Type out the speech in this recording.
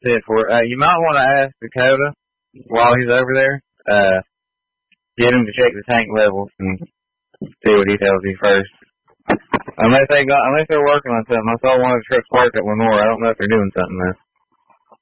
it for it. You might want to ask Dakota while he's over there. Get him to check the tank levels and see what he tells you first. Unless they're working on something. I saw one of the trucks parked at Lenore. I don't know if they're doing something though.